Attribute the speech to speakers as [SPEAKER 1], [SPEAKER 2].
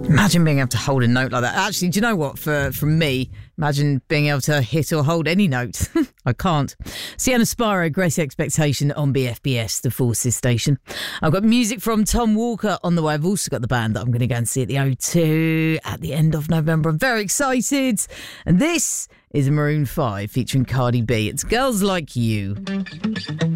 [SPEAKER 1] Imagine being able to hold a note like that. Actually, do you know what? From me, imagine being able to hit or hold any note. I can't. Sienna Sparrow, Great Expectation on BFBS, the Forces station. I've got music from Tom Walker on the way. I've also got the band that I'm going to go and see at the O2 at the end of November. I'm very excited. And this is Maroon 5 featuring Cardi B. It's Girls Like You.